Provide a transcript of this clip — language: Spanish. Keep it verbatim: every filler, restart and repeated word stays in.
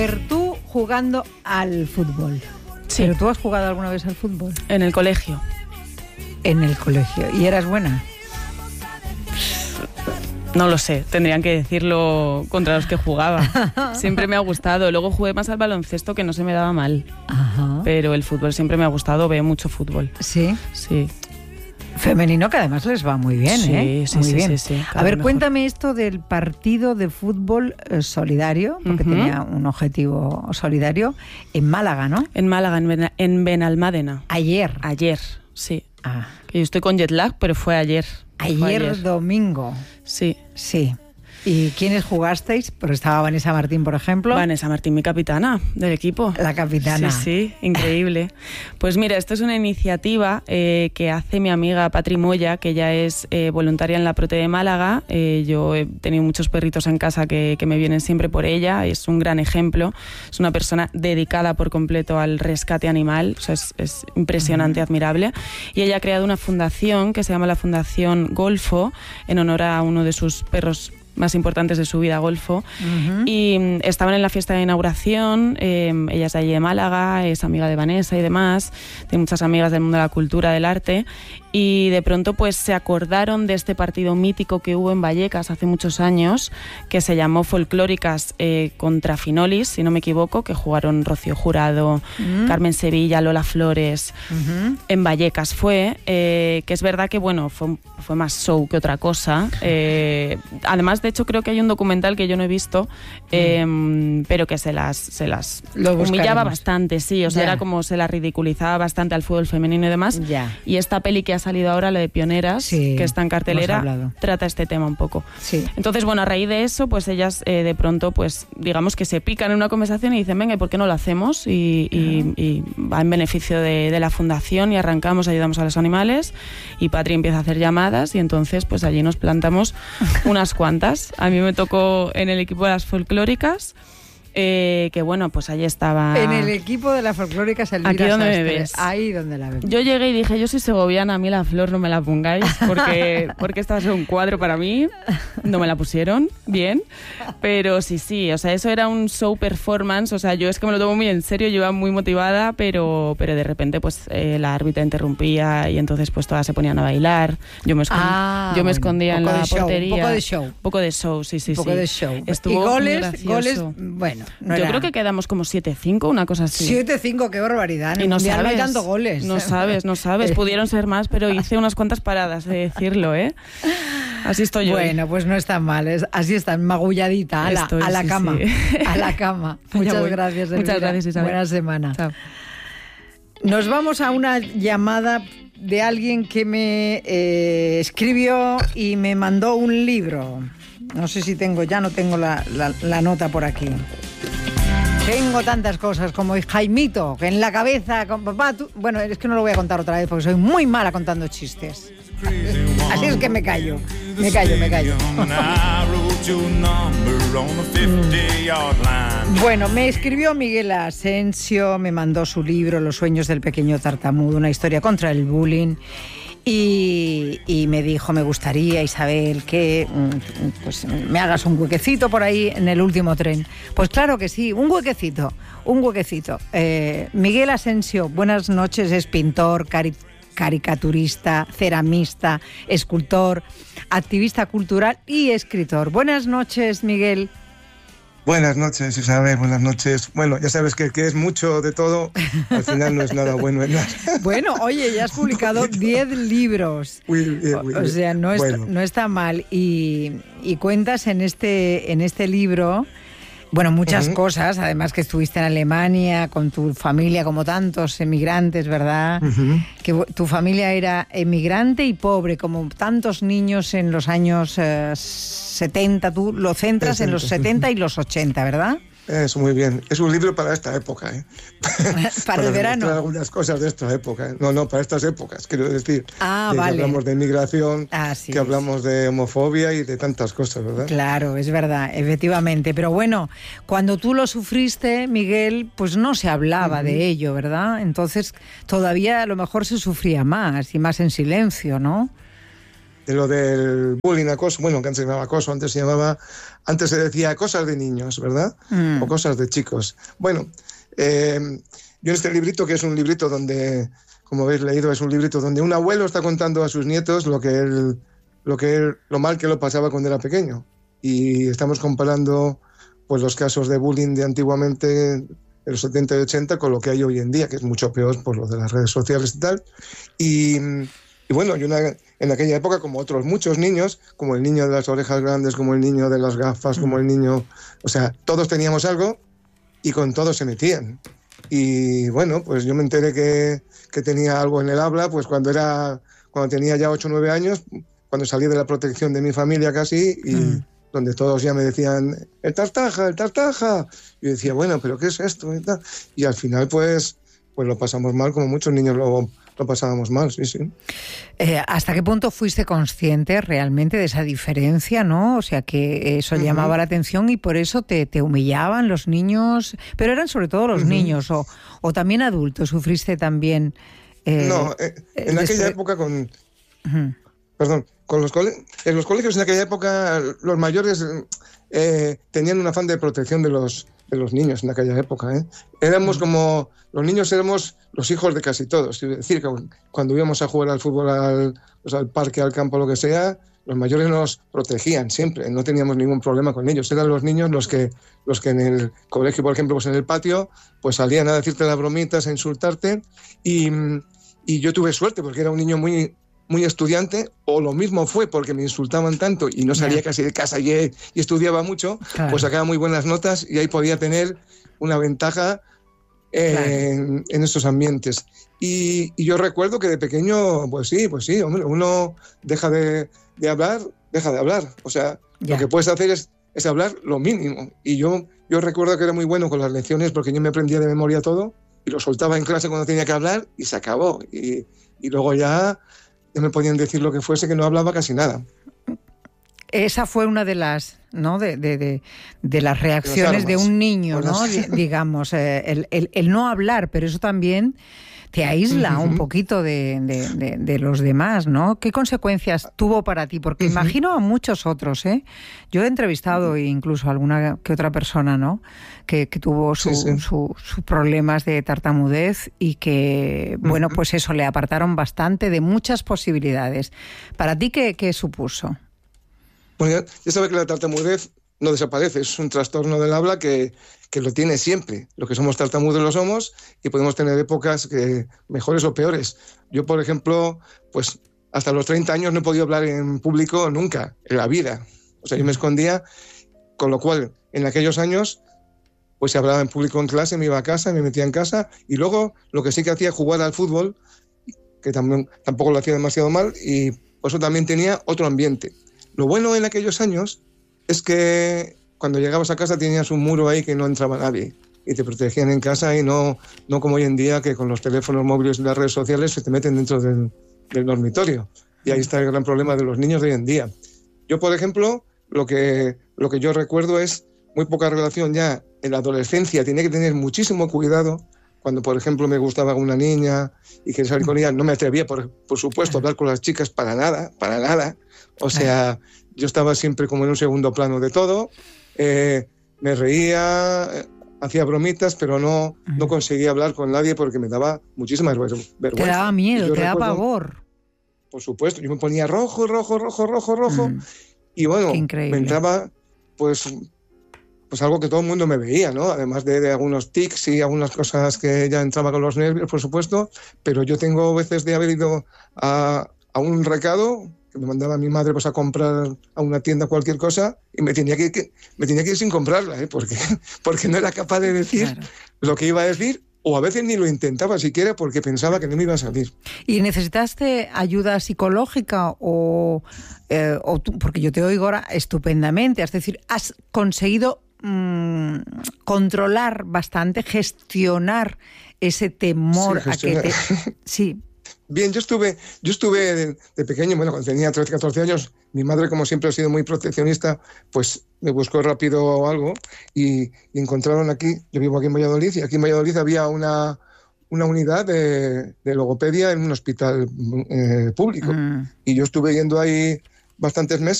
Pero tú jugando al fútbol. Sí. ¿Pero tú has jugado alguna vez al fútbol? En el colegio. En el colegio. ¿Y eras buena? No lo sé, tendrían que decirlo contra los que jugaba. Siempre me ha gustado. Luego jugué más al baloncesto, que no se me daba mal. Ajá. Pero el fútbol siempre me ha gustado, veo mucho fútbol. ¿Sí? Sí. Femenino, que además les va muy bien, Sí, ¿eh? sí, muy sí, bien. sí, sí, cada A ver, mejor. cuéntame esto del partido de fútbol eh, solidario, porque Ujú. tenía un objetivo solidario, en Málaga, ¿no? En Málaga, en, Ben- en Benalmádena. Ayer. Ayer, sí. Ah, Que yo estoy con jet lag, pero fue ayer. Fue ayer, domingo. Sí. Sí. ¿Y quiénes jugasteis? Porque estaba Vanessa Martín, por ejemplo. Vanessa Martín, mi capitana del equipo. La capitana. Sí, sí, increíble. Pues mira, esto es una iniciativa eh, que hace mi amiga Patri Moya, que ella es eh, voluntaria en la Prote de Málaga. Eh, yo he tenido muchos perritos en casa que, que me vienen siempre por ella. Es un gran ejemplo. Es una persona dedicada por completo al rescate animal. O sea, es, es impresionante, uh-huh. admirable. Y ella ha creado una fundación que se llama la Fundación Golfo, en honor a uno de sus perros más importantes de su vida, Golfo. Uh-huh. Y mm, estaban en la fiesta de inauguración, eh, ella es de allí de Málaga, es amiga de Vanessa y demás, tiene muchas amigas del mundo de la cultura, del arte, y de pronto pues se acordaron de este partido mítico que hubo en Vallecas hace muchos años, que se llamó Folclóricas eh, contra Finolis, si no me equivoco, que jugaron Rocío Jurado, uh-huh. Carmen Sevilla, Lola Flores, uh-huh. en Vallecas fue, eh, que es verdad que bueno, fue, fue más show que otra cosa, eh, además de hecho creo que hay un documental que yo no he visto, eh, mm. pero que se las, se las humillaba bastante, sí, o sea, ya. Era como se las ridiculizaba bastante al fútbol femenino y demás, ya. Y esta peli que ha salido ahora, la de Pioneras, sí, que está en cartelera, trata este tema un poco. Sí. Entonces, bueno, a raíz de eso, pues ellas eh, de pronto, pues digamos que se pican en una conversación y dicen, venga, ¿y por qué no lo hacemos? Y, uh-huh. y, y va en beneficio de, de la fundación y arrancamos, ayudamos a los animales y Patri empieza a hacer llamadas y entonces pues allí nos plantamos unas cuantas. A mí me tocó en el equipo de las folclóricas. Eh, que bueno, pues allí estaba... En el equipo de la folclórica Elvira Aquí donde Sastre, me ves. Ahí donde la ves. Yo llegué y dije, yo soy segoviana, a mí la flor no me la pongáis, porque, porque esta va a ser un cuadro para mí. No me la pusieron, bien. Pero sí, sí, o sea, eso era un show performance, o sea, yo es que me lo tomo muy en serio, yo iba muy motivada, pero, pero de repente pues eh, la árbitra interrumpía y entonces pues todas se ponían a bailar. Yo me, escond... ah, yo me bueno, escondía en la show, portería. Un poco de show. Un poco de show, sí, sí, un poco sí. de show. Estuvo y goles, muy gracioso. goles, bueno. No yo era... creo que quedamos como siete cinco, una cosa así. siete cinco, qué barbaridad. En y no sabes, no hay tanto goles. No sabes, no sabes. Pudieron ser más, pero hice unas cuantas paradas, de decirlo, ¿eh? Así estoy yo. Bueno, pues no está mal. Es, así está, magulladita, a la, Estoy, a la sí, cama. Sí. A la cama. Muchas gracias, Elvira. Muchas gracias, Isabel. Buena semana. Chao. Nos vamos a una llamada de alguien que me eh, escribió y me mandó un libro. No sé si tengo, ya no tengo la, la, la nota por aquí. Tengo tantas cosas como Jaimito, que en la cabeza, con papá, tú... Bueno, es que no lo voy a contar otra vez porque soy muy mala contando chistes. Así es que me callo, me callo, me callo. Bueno, me escribió Miguel Asensio, me mandó su libro Los sueños del pequeño tartamudo, una historia contra el bullying. Y, y me dijo, me gustaría, Isabel, que pues, me hagas un huequecito por ahí en el último tren. Pues claro que sí, un huequecito, un huequecito. Eh, Miguel Asensio, buenas noches, es pintor, cari- caricaturista, ceramista, escultor, activista cultural y escritor. Buenas noches, Miguel. Buenas noches, Isabel, buenas noches. Bueno, ya sabes que, que es mucho de todo, al final no es nada bueno, ¿verdad? Bueno, oye, ya has publicado diez libros, muy bien, muy bien. O sea, no, bueno. está, no está mal. Y, y cuentas en este, en este libro, bueno, muchas uh-huh. cosas, además que estuviste en Alemania con tu familia, como tantos emigrantes, ¿verdad? Uh-huh. Que tu familia era emigrante y pobre, como tantos niños en los años eh, setenta, tú lo centras setenta. En los setenta y los ochenta, ¿verdad? Eso, muy bien. Es un libro para esta época, ¿eh? Para, para el verano. Algunas cosas de esta época, ¿eh? No, no, para estas épocas, quiero decir. Ah, que vale. Que hablamos de inmigración, Así que es. hablamos de homofobia y de tantas cosas, ¿verdad? Claro, es verdad, efectivamente. Pero bueno, cuando tú lo sufriste, Miguel, pues no se hablaba uh-huh. de ello, ¿verdad? Entonces todavía a lo mejor se sufría más y más en silencio, ¿no? de lo del bullying, acoso, bueno, que antes se llamaba acoso, antes se llamaba, antes se decía cosas de niños, ¿verdad? Mm. O cosas de chicos. Bueno, eh, yo en este librito, que es un librito donde, como habéis leído, es un librito donde un abuelo está contando a sus nietos lo que él, lo que él, lo mal que lo pasaba cuando era pequeño. Y estamos comparando pues los casos de bullying de antiguamente, de los setenta y ochenta, con lo que hay hoy en día, que es mucho peor por lo de las redes sociales y tal. Y, y bueno, y una, en aquella época, como otros muchos niños, como el niño de las orejas grandes, como el niño de las gafas, como el niño... O sea, todos teníamos algo y con todos se metían. Y bueno, pues yo me enteré que, que tenía algo en el habla, pues cuando era cuando tenía ya ocho o nueve años, cuando salí de la protección de mi familia casi, y mm. donde todos ya me decían, el tartaja, el tartaja. Y yo decía, bueno, ¿pero qué es esto? Y, tal. Y al final, pues, pues lo pasamos mal, como muchos niños lo, lo pasábamos mal, sí, sí. Eh, ¿Hasta qué punto fuiste consciente realmente de esa diferencia, no? O sea, que eso uh-huh. llamaba la atención y por eso te, te humillaban los niños, pero eran sobre todo los uh-huh. niños, o, o también adultos, ¿sufriste también? Eh, no, eh, en aquella después... época con... Uh-huh. Perdón, con los cole... en los colegios en aquella época los mayores eh, tenían un afán de protección de los, de los niños en aquella época. ¿eh? Éramos uh-huh. como... Los niños éramos los hijos de casi todos. Es decir, que cuando íbamos a jugar al fútbol, al, pues al parque, al campo, lo que sea, los mayores nos protegían siempre. No teníamos ningún problema con ellos. Eran los niños los que, los que en el colegio, por ejemplo, pues en el patio, pues salían a decirte las bromitas, a insultarte. Y, y yo tuve suerte porque era un niño muy, muy estudiante, o lo mismo fue porque me insultaban tanto y no salía yeah. casi de casa y, y estudiaba mucho, claro. pues sacaba muy buenas notas y ahí podía tener una ventaja En, claro. en estos ambientes. Y, y yo recuerdo que de pequeño, pues sí, pues sí, hombre, uno deja de, de hablar, deja de hablar. O sea, ya. lo que puedes hacer es, es hablar lo mínimo. Y yo, yo recuerdo que era muy bueno con las lecciones porque yo me aprendía de memoria todo y lo soltaba en clase cuando tenía que hablar y se acabó. Y, y luego ya, ya me podían decir lo que fuese, que no hablaba casi nada. Esa fue una de las, ¿no? de, de, de, de las reacciones de, de un niño, ¿no? D- digamos, eh, el, el, el no hablar, pero eso también te aísla uh-huh. un poquito de, de, de, de los demás, ¿no? ¿Qué consecuencias tuvo para ti? Porque uh-huh. imagino a muchos otros, ¿eh? Yo he entrevistado incluso a alguna que otra persona, ¿no? Que, que tuvo sus sí, sí. su, su problemas de tartamudez y que, uh-huh. bueno, pues eso, le apartaron bastante de muchas posibilidades. ¿Para ti qué, qué supuso? Bueno, ya, ya sabes que la tartamudez no desaparece, es un trastorno del habla que, que lo tiene siempre. Los que somos tartamudos lo somos y podemos tener épocas que, mejores o peores. Yo, por ejemplo, pues hasta los treinta años no he podido hablar en público nunca, en la vida. O sea, yo me escondía, con lo cual, en aquellos años, pues se hablaba en público en clase, me iba a casa, me metía en casa, y luego lo que sí que hacía es jugar al fútbol, que también, tampoco lo hacía demasiado mal, y por eso también tenía otro ambiente. Lo bueno en aquellos años es que cuando llegabas a casa tenías un muro ahí que no entraba nadie y te protegían en casa y no, no como hoy en día que con los teléfonos móviles y las redes sociales se te meten dentro del, del dormitorio. Y ahí está el gran problema de los niños de hoy en día. Yo, por ejemplo, lo que, lo que yo recuerdo es muy poca relación ya en la adolescencia. Tenía que tener muchísimo cuidado cuando, por ejemplo, me gustaba una niña y quería salir con ella. No me atrevía, por, por supuesto, a hablar con las chicas para nada, para nada. O sea, yo estaba siempre como en un segundo plano de todo, eh, me reía, hacía bromitas, pero no, no conseguía hablar con nadie porque me daba muchísima vergüenza. Te daba miedo, te daba pavor. Por supuesto, yo me ponía rojo, rojo, rojo, rojo, rojo, mm. y bueno, me entraba pues, pues algo que todo el mundo me veía, ¿no? Además de, de algunos tics y algunas cosas que ya entraba con los nervios, por supuesto, pero yo tengo veces de haber ido a, a un recado que me mandaba mi madre pues a comprar a una tienda cualquier cosa y me tenía que, que, me tenía que ir sin comprarla, ¿eh? porque, porque no era capaz de decir claro. lo que iba a decir, o a veces ni lo intentaba siquiera porque pensaba que no me iba a salir. ¿Y necesitaste ayuda psicológica o, eh, o tú, porque yo te oigo ahora estupendamente, es decir, has conseguido mmm, controlar bastante, gestionar ese temor sí, a que te... Sí. Bien, yo estuve, yo estuve de, de pequeño, bueno, cuando tenía trece, catorce años, mi madre, como siempre ha sido muy proteccionista, pues me buscó rápido algo y, y encontraron aquí, yo vivo aquí en Valladolid, y aquí en Valladolid había una, una unidad de, de logopedia en un hospital eh, público. Mm. Y yo estuve yendo ahí bastantes meses